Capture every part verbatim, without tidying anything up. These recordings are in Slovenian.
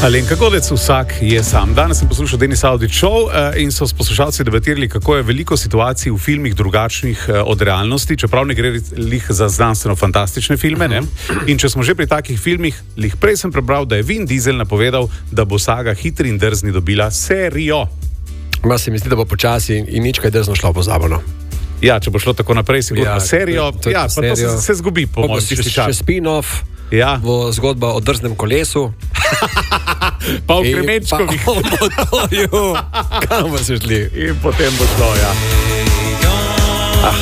Alenka Godec, vsak je sam. Danes sem poslušal Denis Audić Show in so s poslušalci debatirali, kako je veliko situacij v filmih drugačnih od realnosti, čeprav ne gre lih za znanstveno fantastične filme. Ne? In če smo že pri takih filmih, lih prej sem prebral, da je Vin Diesel napovedal, da bo saga Hitri in drzni dobila serijo. Ma se mi zdi, da bo počasi in nič kaj drzno šlo pozabljeno. Ja, če bo šlo tako naprej, sigurno Ja, serijo, to- to je ja, pa serijo. to se, se zgubi po mojem Še, tisti še čas. spin-off, Ja, bo zgodba o drznem kolesu. pa v in kremenčkovih. pa o motorju. Kam bo se šli? In potem bo šlo, ja. Ah.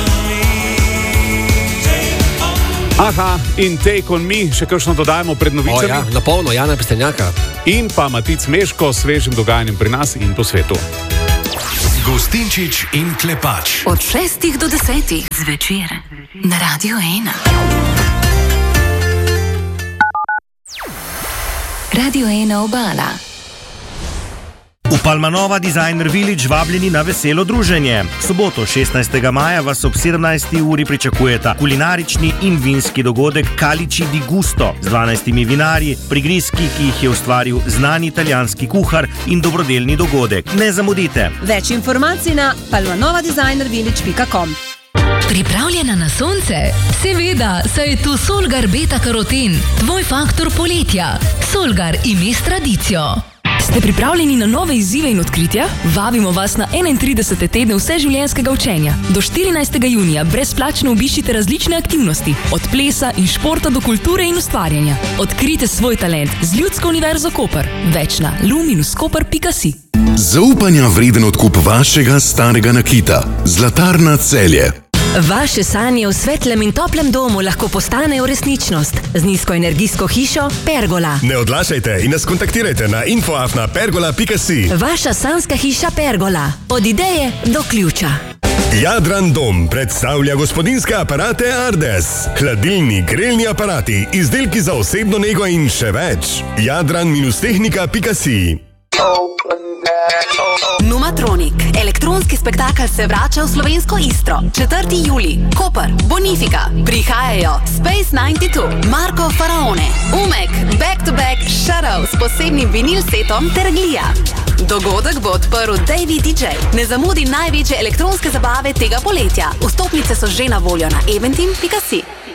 Aha, in Take on Me, še kakšno dodajamo pred O, novicami. ja, na polno, Jana Pestenjaka. In pa Matic Meško s svežim dogajanjem pri nas in po svetu. Gostinčič in Klepač. Od šestih do desetih zvečer na Radio ena. Radio ena Obala. V Palmanova Designer Village vabljeni na veselo druženje. V soboto šestnajstega maja vas ob sedemnajsti uri pričakujeta kulinarični in vinski dogodek Calici di Gusto z dvanajstimi vinarji, prigrizki, ki jih je ustvaril znani italijanski kuhar in dobrodelni dogodek. Ne zamudite! Več informacij na palmanova designer village pika com. Pripravljena na sonce? Seveda, saj je tu Solgar Beta Karoten, tvoj faktor poletja. Solgar ime s tradicijo. Ste pripravljeni na nove izzive in odkritja? Vabimo vas na enaintridesete tedne vseživljenjskega učenja. Do štirinajstega junija brezplačno obiščite različne aktivnosti, od plesa in športa do kulture in ustvarjanja. Odkrite svoj talent z Ljudsko univerzo Koper. Več na luminus koper pika si. Zaupanja vreden odkup vašega starega nakita. Zlatarna Celje. Vaše sanje v svetlem in toplem domu lahko postanejo resničnost z nizkoenergijsko hišo Pergola. Ne odlašajte in nas kontaktirajte na info afna pergola pika si. Vaša sanjska hiša Pergola. Od ideje do ključa. Jadran Dom predstavlja gospodinjske aparate Ardes. Hladilni, grelni aparati, izdelki za osebno nego in še več. jadran tehnika pika si. Numatronik. Elektronski spektakel se vrača v slovensko Istro. četrti julij. Koper, Bonifika. Prihajajo Space devetdeset dva, Marko Faraone, Umek, Back to Back, Shadow s posebnim vinil setom ter Glija. Dogodek bo odprl Davey D J. Ne zamudi največje elektronske zabave tega poletja. Vstopnice so že na voljo na eventim pika si.